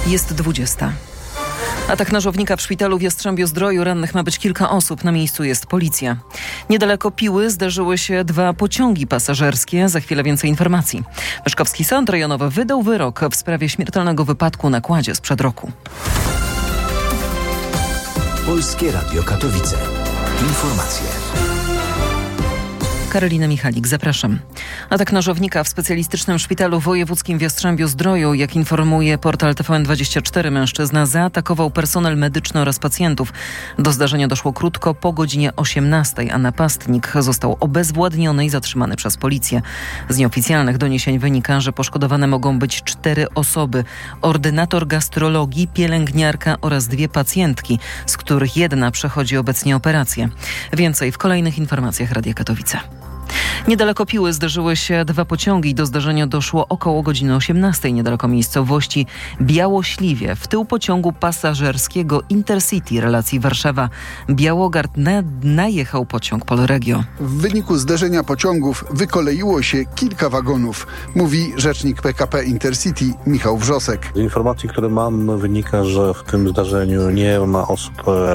Jest 20. Atak nożownika w szpitalu w Jastrzębiu-Zdroju. Rannych ma być kilka osób. Na miejscu jest policja. Niedaleko Piły zdarzyły się 2 pociągi pasażerskie. Za chwilę więcej informacji. Myszkowski Sąd Rejonowy wydał wyrok w sprawie śmiertelnego wypadku na kładzie sprzed roku. Polskie Radio Katowice. Informacje. Karolina Michalik, zapraszam. Atak nożownika w specjalistycznym szpitalu wojewódzkim w Jastrzębiu-Zdroju. Jak informuje portal TVN24, mężczyzna zaatakował personel medyczny oraz pacjentów. Do zdarzenia doszło krótko po godzinie 18, a napastnik został obezwładniony i zatrzymany przez policję. Z nieoficjalnych doniesień wynika, że poszkodowane mogą być 4 osoby. Ordynator gastrologii, pielęgniarka oraz 2 pacjentki, z których 1 przechodzi obecnie operację. Więcej w kolejnych informacjach Radia Katowice. Niedaleko Piły zdarzyły się 2 pociągi. Do zdarzenia doszło około godziny 18 niedaleko miejscowości Białośliwie. W tył pociągu pasażerskiego Intercity relacji Warszawa-Białogard najechał pociąg Polregio. W wyniku zderzenia pociągów wykoleiło się kilka wagonów, mówi rzecznik PKP Intercity Michał Wrzosek. Z informacji, które mam, wynika, że w tym zdarzeniu nie ma osób